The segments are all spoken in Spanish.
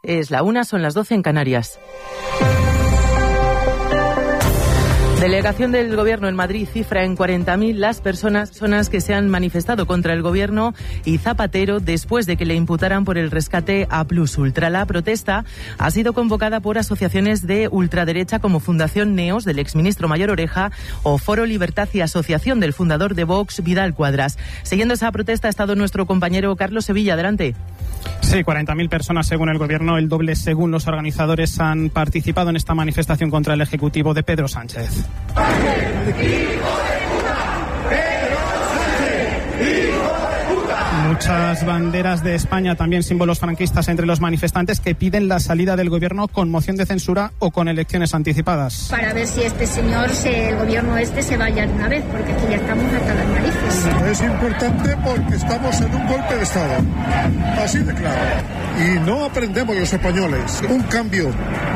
Es la 1, son las 12 en Canarias. Delegación del Gobierno en Madrid cifra en 40.000 las personas que se han manifestado contra el Gobierno y Zapatero después de que le imputaran por el rescate a Plus Ultra. La protesta ha sido convocada por asociaciones de ultraderecha como Fundación Neos del exministro Mayor Oreja o Foro Libertad y Asociación del fundador de Vox, Vidal Cuadras. Siguiendo esa protesta ha estado nuestro compañero Carlos Sevilla. Adelante. Sí, 40.000 personas según el Gobierno, el doble según los organizadores, han participado en esta manifestación contra el Ejecutivo de Pedro Sánchez. Muchas banderas de España, también símbolos franquistas entre los manifestantes que piden la salida del Gobierno con moción de censura o con elecciones anticipadas. Para ver si el Gobierno se vaya de una vez, porque aquí ya estamos hasta las narices. Es importante porque estamos en un golpe de Estado, así de claro. Y no aprendemos los españoles. Un cambio.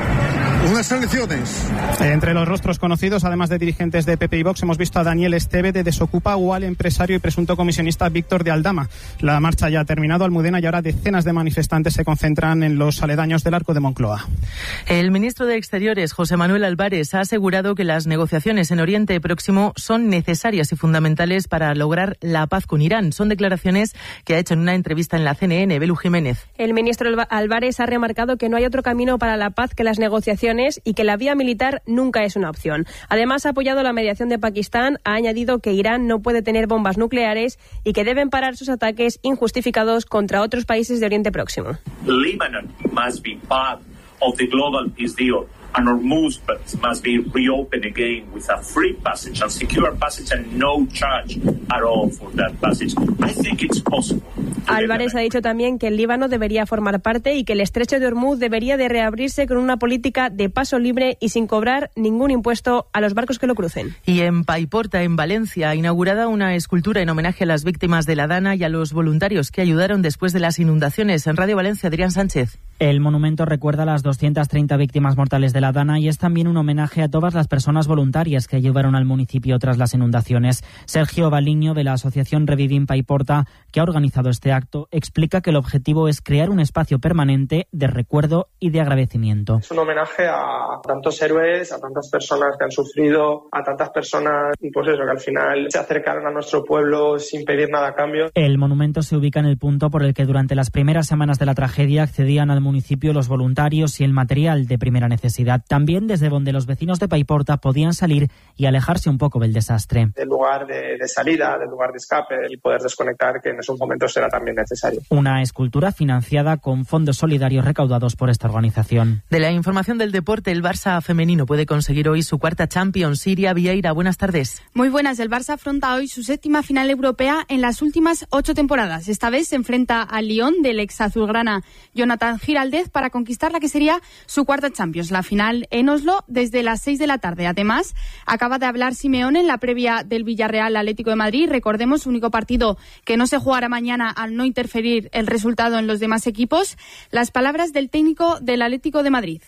Unas elecciones. Entre los rostros conocidos, además de dirigentes de PP y Vox, hemos visto a Daniel Esteve de Desocupa o al empresario y presunto comisionista Víctor de Aldama. La marcha ya ha terminado, Almudena, y ahora decenas de manifestantes se concentran en los aledaños del Arco de Moncloa. El ministro de Exteriores, José Manuel Álvarez, ha asegurado que las negociaciones en Oriente Próximo son necesarias y fundamentales para lograr la paz con Irán. Son declaraciones que ha hecho en una entrevista en la CNN, Belu Jiménez. El ministro Álvarez ha remarcado que no hay otro camino para la paz que las negociaciones y que la vía militar nunca es una opción. Además, ha apoyado la mediación de Pakistán, ha añadido que Irán no puede tener bombas nucleares y que deben parar sus ataques injustificados contra otros países de Oriente Próximo. Lebanon must be part of the global peace deal. And Hormuz must be reopened again with a free passage and secure passage and no charge at all for that passage. I think it's possible. Álvarez ha dicho también que el Líbano debería formar parte y que el estrecho de Hormuz debería de reabrirse con una política de paso libre y sin cobrar ningún impuesto a los barcos que lo crucen. Y en Paiporta, en Valencia, inaugurada una escultura en homenaje a las víctimas de la Dana y a los voluntarios que ayudaron después de las inundaciones. En Radio Valencia, Adrián Sánchez. El monumento recuerda a las 230 víctimas mortales de la Dana y es también un homenaje a todas las personas voluntarias que ayudaron al municipio tras las inundaciones. Sergio Baliño, de la asociación Revivim Paiporta, que ha organizado este acto, explica que el objetivo es crear un espacio permanente de recuerdo y de agradecimiento. Es un homenaje a tantos héroes, a tantas personas que han sufrido, a tantas personas, pues eso, que al final se acercaron a nuestro pueblo sin pedir nada a cambio. El monumento se ubica en el punto por el que durante las primeras semanas de la tragedia accedían al municipio los voluntarios y el material de primera necesidad. También desde donde los vecinos de Paiporta podían salir y alejarse un poco del desastre. Del lugar de salida, del lugar de escape y poder desconectar, que en esos momentos era también necesario. Una escultura financiada con fondos solidarios recaudados por esta organización. De la información del deporte, el Barça femenino puede conseguir hoy su cuarta Champions. Siria Vieira, buenas tardes. Muy buenas. El Barça afronta hoy su séptima final europea en las últimas 8 temporadas. Esta vez se enfrenta al Lyon del ex azulgrana Jonathan Giraldez para conquistar la que sería su cuarta Champions. La final en Oslo desde las 6 de la tarde. Además, acaba de hablar Simeone en la previa del Villarreal Atlético de Madrid. Recordemos, único partido que no se jugará mañana al no interferir el resultado en los demás equipos. Las palabras del técnico del Atlético de Madrid.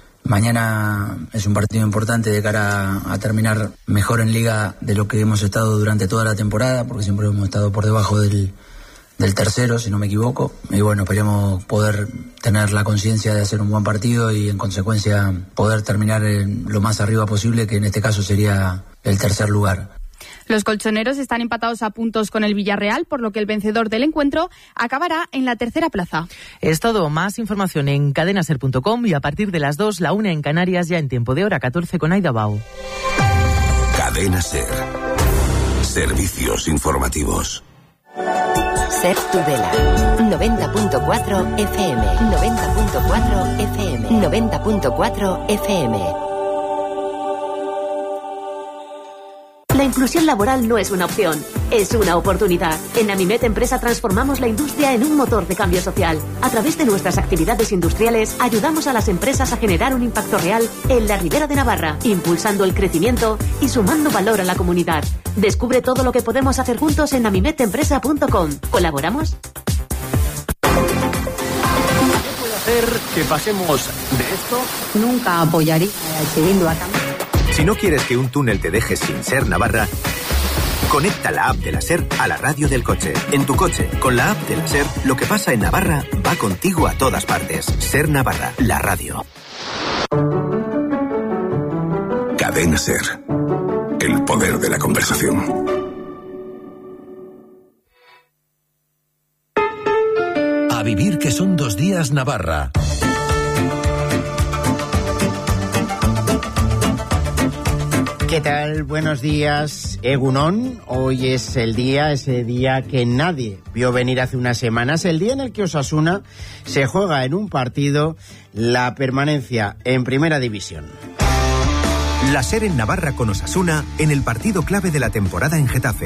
Mañana es un partido importante de cara a terminar mejor en Liga de lo que hemos estado durante toda la temporada, porque siempre hemos estado por debajo del tercero, si no me equivoco. Y bueno, esperemos poder tener la conciencia de hacer un buen partido y en consecuencia poder terminar lo más arriba posible, que en este caso sería el tercer lugar. Los colchoneros están empatados a puntos con el Villarreal, por lo que el vencedor del encuentro acabará en la tercera plaza. Es todo. Más información en cadenaser.com y a partir de las 2, la 1 en Canarias, ya en tiempo de hora 14 con Aida Bau. Cadena Ser. Servicios informativos. Ser Tudela, 90.4 FM, 90.4 FM, 90.4 FM. La inclusión laboral no es una opción, es una oportunidad. En Amimet Empresa transformamos la industria en un motor de cambio social. A través de nuestras actividades industriales, ayudamos a las empresas a generar un impacto real en la Ribera de Navarra, impulsando el crecimiento y sumando valor a la comunidad. Descubre todo lo que podemos hacer juntos en amimetempresa.com. ¿Colaboramos? ¿Qué puede hacer que pasemos de esto? Nunca apoyaría a Chivindua. Si no quieres que un túnel te deje sin ser Navarra, Conecta la app de la SER a la radio del coche. En tu coche, con la app de la SER, lo que pasa en Navarra va contigo a todas partes. SER Navarra, la radio. Cadena SER. El poder de la conversación. A vivir que son 2 días Navarra. ¿Qué tal? Buenos días, Egunon. Hoy es ese día que nadie vio venir hace unas semanas, el día en el que Osasuna se juega en un partido la permanencia en Primera División. La SER en Navarra con Osasuna en el partido clave de la temporada en Getafe.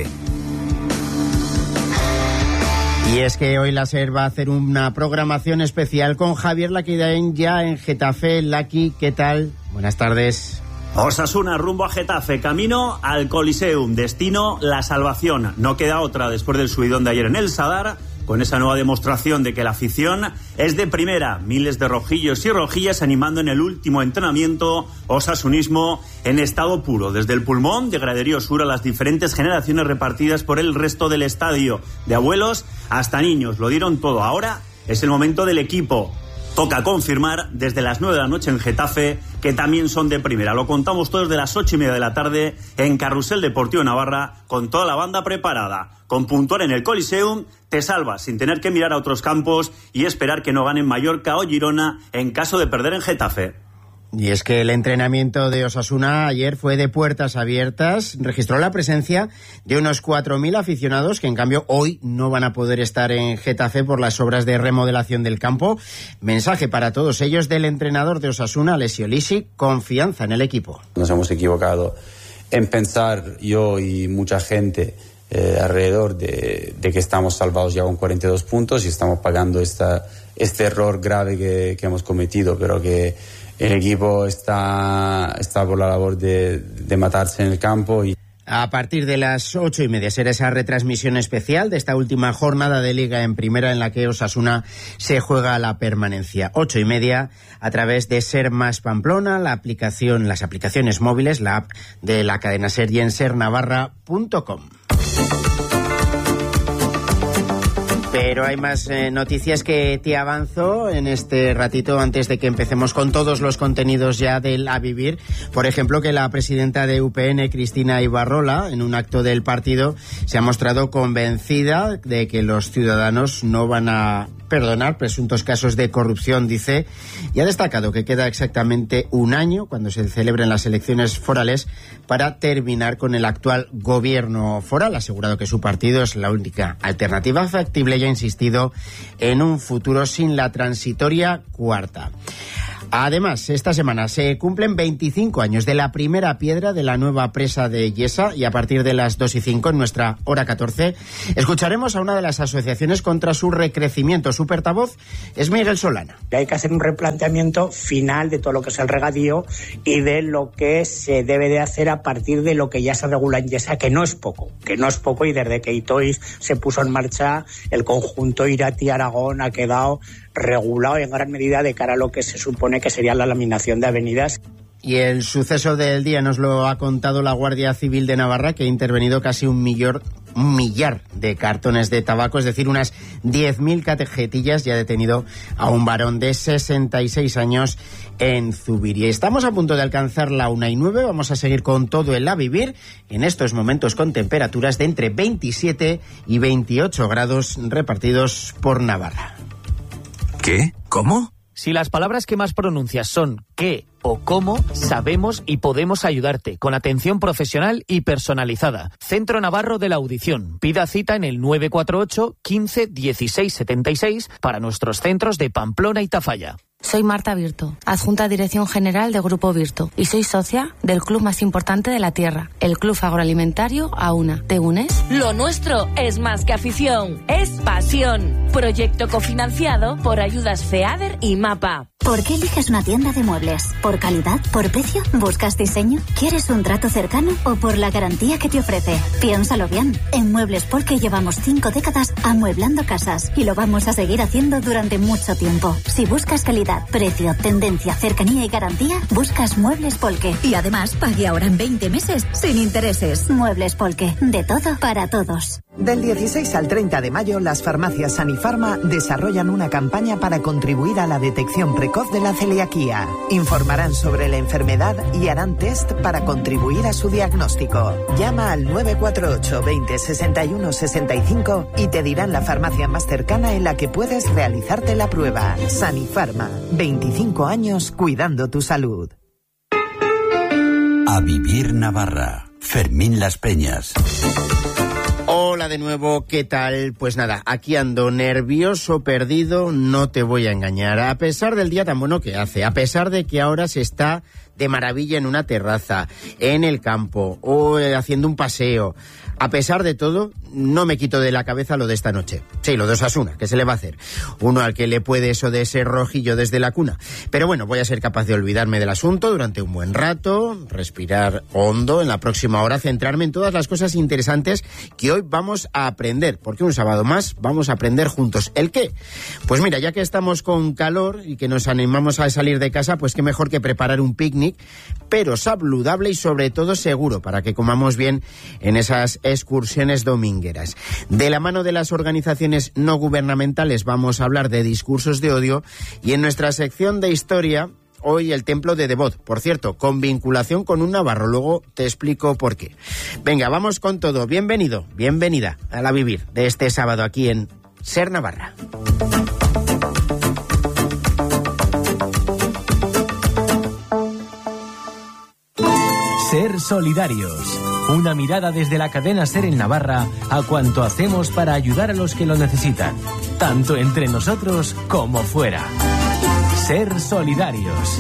Y es que hoy la SER va a hacer una programación especial con Javier Laquidain ya en Getafe. Laqui, ¿qué tal? Buenas tardes. Osasuna rumbo a Getafe, camino al Coliseum, destino la salvación. No queda otra después del subidón de ayer en el Sadar, con esa nueva demostración de que la afición es de primera. Miles de rojillos y rojillas animando en el último entrenamiento, osasunismo en estado puro. Desde el pulmón de Graderío Sur a las diferentes generaciones repartidas por el resto del estadio, de abuelos hasta niños, lo dieron todo. Ahora es el momento del equipo. Toca confirmar desde las 9 de la noche en Getafe que también son de primera. Lo contamos todos de las 8:30 de la tarde en Carrusel Deportivo Navarra, con toda la banda preparada. Con puntuar en el Coliseum te salvas sin tener que mirar a otros campos y esperar que no ganen Mallorca o Girona en caso de perder en Getafe. Y es que el entrenamiento de Osasuna ayer fue de puertas abiertas, registró la presencia de unos 4.000 aficionados que en cambio hoy no van a poder estar en Getafe por las obras de remodelación del campo. Mensaje para todos ellos del entrenador de Osasuna, Alessio Lisi, confianza en el equipo. Nos hemos equivocado en pensar, yo y mucha gente alrededor de que estamos salvados ya con 42 puntos y estamos pagando este error grave que hemos cometido, pero que el equipo está por la labor de matarse en el campo. A partir de las 8:30 será esa retransmisión especial de esta última jornada de Liga en Primera en la que Osasuna se juega la permanencia. 8:30 a través de Ser Más Pamplona, las aplicaciones móviles, la app de la cadena SER y en sernavarra.com. Pero hay más noticias que te avanzo en este ratito antes de que empecemos con todos los contenidos ya del A Vivir. Por ejemplo, que la presidenta de UPN, Cristina Ibarrola, en un acto del partido, se ha mostrado convencida de que los ciudadanos no van a perdonar presuntos casos de corrupción, dice, y ha destacado que queda exactamente un año cuando se celebren las elecciones forales para terminar con el actual gobierno foral. Ha asegurado que su partido es la única alternativa factible y ha insistido en un futuro sin la transitoria cuarta. Además, esta semana se cumplen 25 años de la primera piedra de la nueva presa de Yesa y a partir de las 2:05 en nuestra hora 14 escucharemos a una de las asociaciones contra su recrecimiento. Su portavoz es Miguel Solana. Hay que hacer un replanteamiento final de todo lo que es el regadío y de lo que se debe de hacer a partir de lo que ya se regula en Yesa, que no es poco y desde que Itoiz se puso en marcha el conjunto Irati-Aragón ha quedado regulado en gran medida de cara a lo que se supone que sería la laminación de avenidas. Y el suceso del día nos lo ha contado la Guardia Civil de Navarra, que ha intervenido casi un millar de cartones de tabaco, es decir, unas 10.000 cajetillas, y ha detenido a un varón de 66 años en Zubiria. Estamos a punto de alcanzar la 1:09, vamos a seguir con todo el A Vivir, en estos momentos con temperaturas de entre 27 y 28 grados repartidos por Navarra. ¿Qué? ¿Cómo? Si las palabras que más pronuncias son qué o cómo, sabemos y podemos ayudarte con atención profesional y personalizada. Centro Navarro de la Audición. Pida cita en el 948 15 16 76 para nuestros centros de Pamplona y Tafalla. Soy Marta Virto, adjunta a Dirección General de Grupo Virto, y soy socia del club más importante de la tierra, el Club Agroalimentario AUNA. ¿Te unes? Lo nuestro es más que afición, es pasión. Proyecto cofinanciado por ayudas FEADER y MAPA. ¿Por qué eliges una tienda de muebles? ¿Por calidad? ¿Por precio? ¿Buscas diseño? ¿Quieres un trato cercano o por la garantía que te ofrece? Piénsalo bien. En Muebles Polke llevamos 5 décadas amueblando casas y lo vamos a seguir haciendo durante mucho tiempo. Si buscas calidad, precio, tendencia, cercanía y garantía, buscas Muebles Polke. Y además, pague ahora en 20 meses sin intereses. Muebles Polke. De todo para todos. Del 16 al 30 de mayo, las farmacias Sanifarma desarrollan una campaña para contribuir a la detección precoz de la celiaquía. Informarán sobre la enfermedad y harán test para contribuir a su diagnóstico. Llama al 948 20 61 65 y te dirán la farmacia más cercana en la que puedes realizarte la prueba. Sanifarma, 25 años cuidando tu salud. A vivir Navarra. Fermín Las Peñas. Hola de nuevo, ¿qué tal? Pues nada, aquí ando nervioso, perdido, no te voy a engañar. A pesar del día tan bueno que hace, a pesar de que ahora se está de maravilla en una terraza, en el campo o haciendo un paseo, a pesar de todo, no me quito de la cabeza lo de esta noche. Sí, lo de Osasuna, ¿qué se le va a hacer? Uno al que le puede eso de ser rojillo desde la cuna. Pero bueno, voy a ser capaz de olvidarme del asunto durante un buen rato, respirar hondo, en la próxima hora centrarme en todas las cosas interesantes que hoy vamos a aprender, porque un sábado más vamos a aprender juntos. ¿El qué? Pues mira, ya que estamos con calor y que nos animamos a salir de casa, pues qué mejor que preparar un picnic, pero saludable y sobre todo seguro, para que comamos bien en esas excursiones domingueras. De la mano de las organizaciones no gubernamentales vamos a hablar de discursos de odio y en nuestra sección de historia hoy el templo de Devot, por cierto, con vinculación con un navarro, luego te explico por qué. Venga, vamos con todo. Bienvenido, bienvenida a la Vivir de este sábado aquí en Ser Navarra. Ser solidarios. Una mirada desde la cadena SER en Navarra a cuanto hacemos para ayudar a los que lo necesitan, tanto entre nosotros como fuera. Ser solidarios.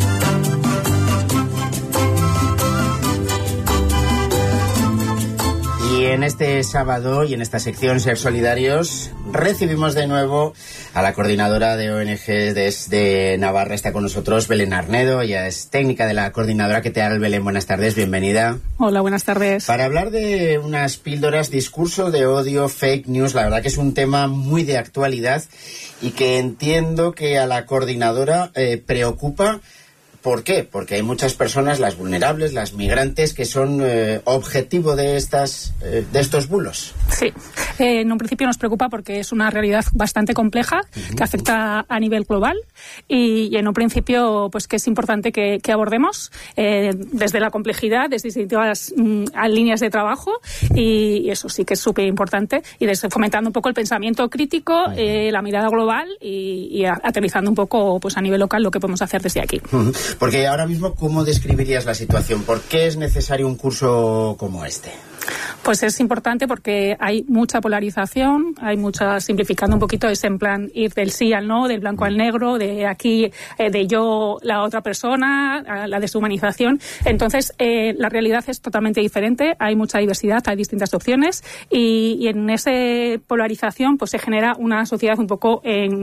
Y en este sábado y en esta sección Ser Solidarios recibimos de nuevo a la coordinadora de ONG desde Navarra. Está con nosotros Belén Arnedo, ella es técnica de la coordinadora. ¿Qué tal, Belén? Buenas tardes, bienvenida. Hola, buenas tardes. Para hablar de unas píldoras, discurso de odio, fake news, la verdad que es un tema muy de actualidad y que entiendo que a la coordinadora preocupa. ¿Por qué? Porque hay muchas personas, las vulnerables, las migrantes, que son objetivo de estos bulos. Sí, en un principio nos preocupa porque es una realidad bastante compleja que afecta a nivel global y en un principio pues que es importante que abordemos desde la complejidad, desde distintas líneas de trabajo y eso sí que es súper importante y desde fomentando un poco el pensamiento crítico, la mirada global y aterrizando un poco pues a nivel local lo que podemos hacer desde aquí. Porque ahora mismo, ¿cómo describirías la situación? ¿Por qué es necesario un curso como este? Pues es importante porque hay mucha polarización, hay mucha, simplificando un poquito, es en plan ir del sí al no, del blanco al negro, de aquí, de yo, la otra persona, a la deshumanización. Entonces, la realidad es totalmente diferente, hay mucha diversidad, hay distintas opciones y en esa polarización pues se genera una sociedad un poco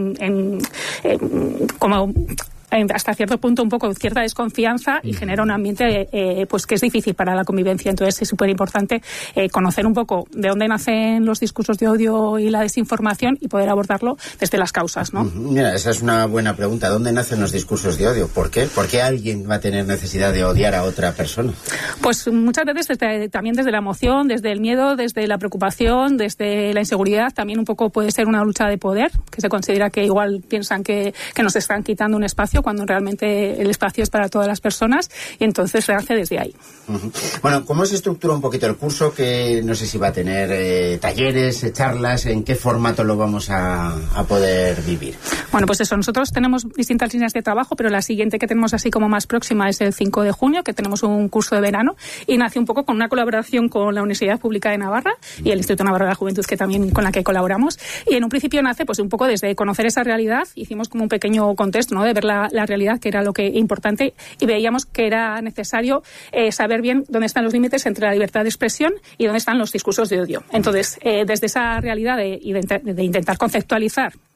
como hasta cierto punto un poco cierta desconfianza y genera un ambiente pues que es difícil para la convivencia. Entonces es súper importante conocer un poco de dónde nacen los discursos de odio y la desinformación y poder abordarlo desde las causas, ¿no? Mira, esa es una buena pregunta. ¿Dónde nacen los discursos de odio? ¿Por qué? ¿Por qué alguien va a tener necesidad de odiar a otra persona? Pues muchas veces también desde la emoción, desde el miedo, desde la preocupación, desde la inseguridad. También un poco puede ser una lucha de poder, que se considera que igual piensan que nos están quitando un espacio cuando realmente el espacio es para todas las personas y entonces se hace desde ahí. Bueno, ¿cómo se estructura un poquito el curso? Que no sé si va a tener talleres, charlas, ¿en qué formato lo vamos a poder vivir? Bueno, pues eso, nosotros tenemos distintas líneas de trabajo, pero la siguiente que tenemos así como más próxima es el 5 de junio, que tenemos un curso de verano y nace un poco con una colaboración con la Universidad Pública de Navarra y el Instituto Navarro de la Juventud, que también con la que colaboramos, y en un principio nace pues un poco desde conocer esa realidad, hicimos como un pequeño contexto, ¿no?, de ver la realidad, que era lo que importante, y veíamos que era necesario saber bien dónde están los límites entre la libertad de expresión y dónde están los discursos de odio. Entonces, desde esa realidad de intentar conceptualizar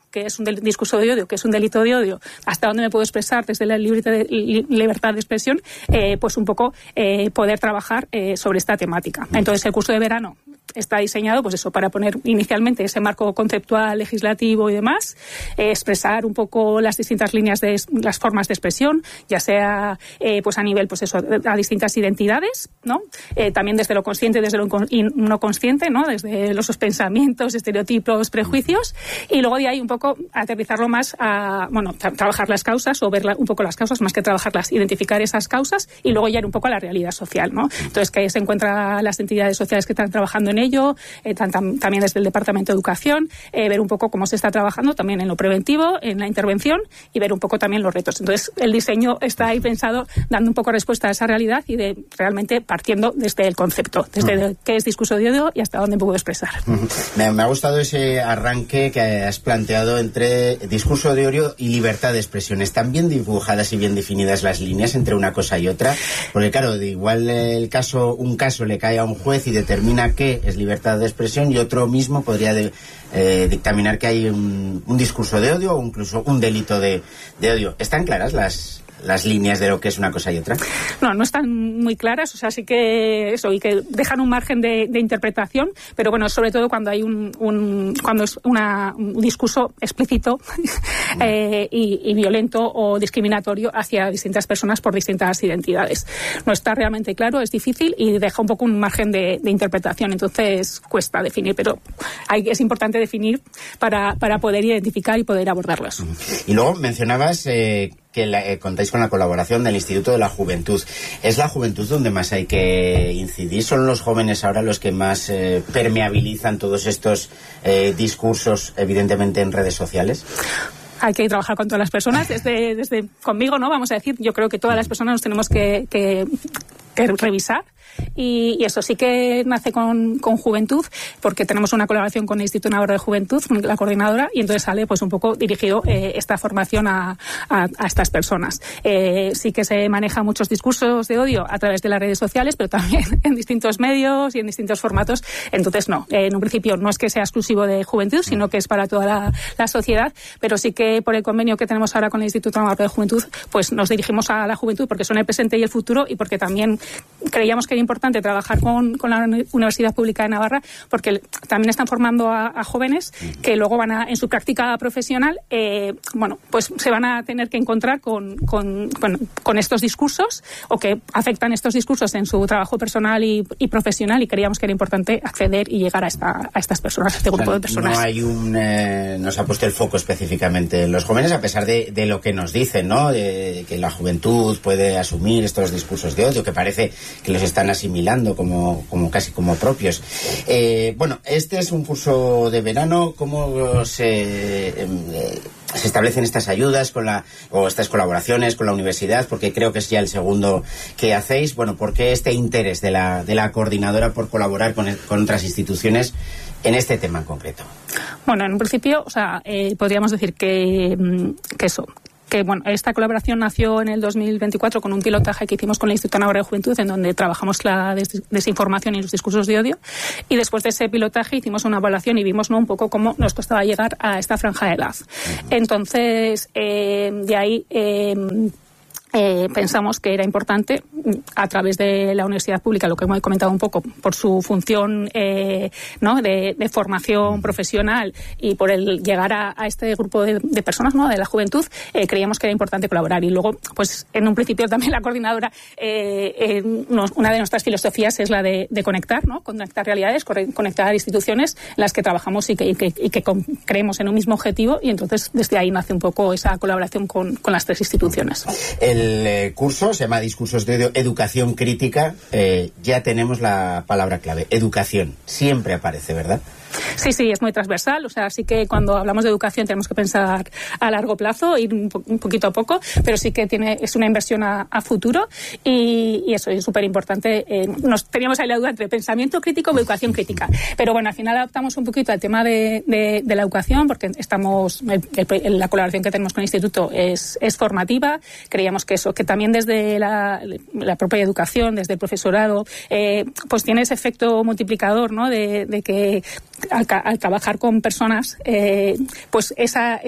que es un discurso de odio, que es un delito de odio, hasta dónde me puedo expresar desde la libertad de expresión, pues un poco poder trabajar sobre esta temática. Entonces, el curso de verano está diseñado, pues eso, para poner inicialmente ese marco conceptual, legislativo y demás, expresar un poco las distintas líneas de las formas de expresión, ya sea pues a nivel, pues eso, a distintas identidades, ¿no? También desde lo consciente, desde lo no consciente, ¿no? Desde los pensamientos, estereotipos, prejuicios, y luego de ahí un poco aterrizarlo más a, bueno, trabajar las causas o ver un poco las causas, más que trabajarlas, identificar esas causas y luego ya ir un poco a la realidad social, ¿no? Entonces, que ahí se encuentran las entidades sociales que están trabajando en ello, también desde el Departamento de Educación, ver un poco cómo se está trabajando también en lo preventivo, en la intervención y ver un poco también los retos. Entonces, el diseño está ahí pensado dando un poco respuesta a esa realidad y de realmente partiendo desde el concepto, desde qué es discurso de odio y hasta dónde puedo expresar. Me ha gustado ese arranque que has planteado entre discurso de odio y libertad de expresión. ¿Están bien dibujadas y bien definidas las líneas entre una cosa y otra? Porque claro, de igual un caso le cae a un juez y determina qué es libertad de expresión y otro mismo podría dictaminar que hay un discurso de odio o incluso un delito de odio. ¿Están claras las líneas de lo que es una cosa y otra? No están muy claras, o sea, sí que eso, y que dejan un margen de interpretación, pero bueno, sobre todo cuando hay cuando es un discurso explícito y violento o discriminatorio hacia distintas personas por distintas identidades. No está realmente claro, es difícil y deja un poco un margen de interpretación, entonces cuesta definir, pero es importante definir para poder identificar y poder abordarlos. Y luego mencionabas que contáis con la colaboración del Instituto de la Juventud. ¿Es la juventud donde más hay que incidir? ¿Son los jóvenes ahora los que más permeabilizan todos estos discursos, evidentemente, en redes sociales? Hay que trabajar con todas las personas, desde conmigo, ¿no? Vamos a decir, yo creo que todas las personas nos tenemos que revisar. Y eso sí que nace con Juventud, porque tenemos una colaboración con el Instituto Navarro de Juventud, la coordinadora, y entonces sale pues un poco dirigido esta formación a estas personas. Sí que se manejan muchos discursos de odio a través de las redes sociales, pero también en distintos medios y en distintos formatos. Entonces en un principio no es que sea exclusivo de Juventud, sino que es para toda la sociedad, pero sí que por el convenio que tenemos ahora con el Instituto Navarro de Juventud, pues nos dirigimos a la juventud porque son el presente y el futuro y porque también creíamos que era importante trabajar con la Universidad Pública de Navarra porque también están formando a jóvenes que luego van en su práctica profesional pues se van a tener que encontrar con estos discursos o que afectan estos discursos en su trabajo personal y profesional y creíamos que era importante acceder y llegar a estas personas, a este grupo de personas. No hay nos ha puesto el foco específicamente en los jóvenes a pesar de lo que nos dicen, ¿no? De que la juventud puede asumir estos discursos de odio que parece que los están asimilando como casi como propios. Este es un curso de verano. ¿Cómo se establecen estas ayudas o estas colaboraciones con la universidad? Porque creo que es ya el segundo que hacéis. ¿Por qué este interés de la coordinadora por colaborar con otras instituciones en este tema en concreto? En un principio, podríamos decir que esta colaboración nació en el 2024 con un pilotaje que hicimos con el Instituto Navarro de Juventud en donde trabajamos la desinformación y los discursos de odio y después de ese pilotaje hicimos una evaluación y vimos un poco cómo nos costaba llegar a esta franja de edad. Entonces, de ahí pensamos que era importante a través de la universidad pública, lo que hemos comentado un poco, por su función de formación profesional y por el llegar a este grupo de personas, ¿no?, de la juventud, creíamos que era importante colaborar. Y luego, pues en un principio también la coordinadora, una de nuestras filosofías es la de conectar, ¿no?, conectar realidades, conectar instituciones en las que trabajamos y que creemos en un mismo objetivo y entonces desde ahí nace un poco esa colaboración con las tres instituciones. El curso se llama Discursos de Odio, Educación Crítica. Ya tenemos la palabra clave, educación. Siempre aparece, ¿verdad? Sí, es muy transversal, sí que cuando hablamos de educación tenemos que pensar a largo plazo, ir un poquito a poco, pero sí que es una inversión a futuro y eso es súper importante. Teníamos ahí la duda entre pensamiento crítico y educación crítica, pero al final adaptamos un poquito al tema de la educación porque la colaboración que tenemos con el instituto es formativa. Creíamos que también desde la propia educación, desde el profesorado, pues tiene ese efecto multiplicador, ¿no?, de que al al trabajar con personas, pues esa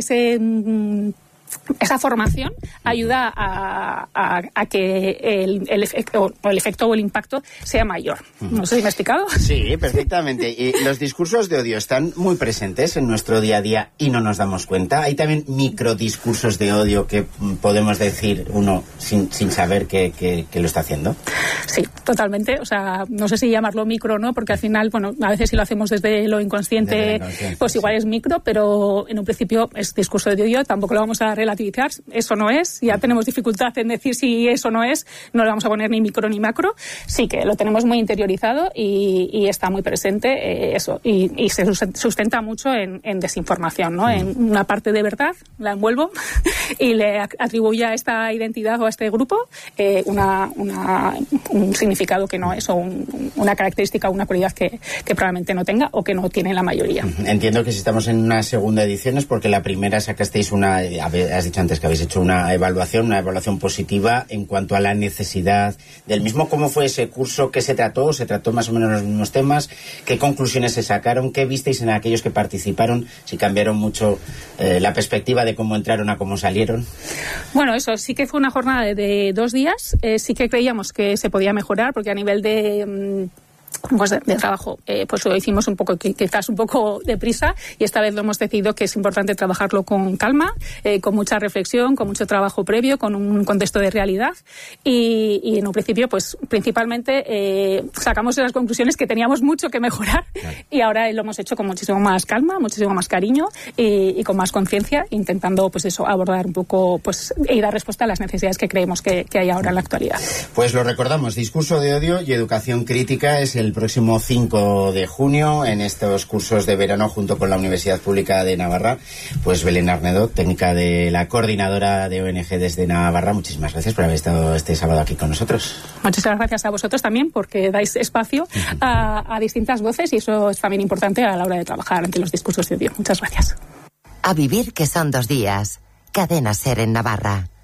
formación ayuda a que el efecto o el impacto sea mayor. No sé si me he explicado. Sí, perfectamente. Y los discursos de odio están muy presentes en nuestro día a día y no nos damos cuenta. Hay también microdiscursos de odio que podemos decir uno sin saber que lo está haciendo. Sí, totalmente. O sea, no sé si llamarlo micro o no, porque al final, bueno, a veces si lo hacemos desde lo inconsciente, pues igual es micro, pero en un principio es discurso de odio, tampoco lo vamos a relativizar, eso no es, ya tenemos dificultad en decir si eso no es, no le vamos a poner ni micro ni macro, sí que lo tenemos muy interiorizado y está muy presente eso, y se sustenta mucho en desinformación, ¿no? En una parte de verdad, la envuelvo y le atribuye a esta identidad o a este grupo un significado que no es, o una característica o una cualidad que probablemente no tenga o que no tiene la mayoría. Entiendo que si estamos en una segunda edición es porque la primera sacasteis has dicho antes que habéis hecho una evaluación positiva en cuanto a la necesidad del mismo. ¿Cómo fue ese curso? ¿Qué se trató? ¿Se trató más o menos los mismos temas? ¿Qué conclusiones se sacaron? ¿Qué visteis en aquellos que participaron? ¿Si cambiaron mucho la perspectiva de cómo entraron a cómo salieron? Bueno, eso sí que fue una jornada de 2 días. Sí que creíamos que se podía mejorar, porque a nivel de trabajo, pues lo hicimos quizás un poco deprisa, y esta vez lo hemos decidido que es importante trabajarlo con calma, con mucha reflexión, con mucho trabajo previo, con un contexto de realidad, y en un principio, pues principalmente sacamos las conclusiones que teníamos mucho que mejorar, y ahora lo hemos hecho con muchísimo más calma, muchísimo más cariño y con más conciencia, intentando pues eso, abordar un poco pues y dar respuesta a las necesidades que creemos que hay ahora en la actualidad. Pues lo recordamos, discurso de odio y educación crítica es el próximo 5 de junio en estos cursos de verano junto con la Universidad Pública de Navarra. Pues Belén Arnedo, técnica de la coordinadora de ONG desde Navarra, muchísimas gracias por haber estado este sábado aquí con nosotros. Muchísimas gracias a vosotros también, porque dais espacio a distintas voces, y eso es también importante a la hora de trabajar ante los discursos de odio. Muchas gracias. A vivir, que son 2 días. Cadena SER en Navarra.